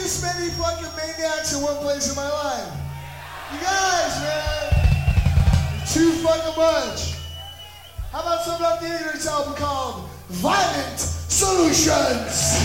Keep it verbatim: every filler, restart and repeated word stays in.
this many fucking maniacs in one place in my life. You guys, man. You're too fucking much. How about something off the Ignorance album called Violent Solutions?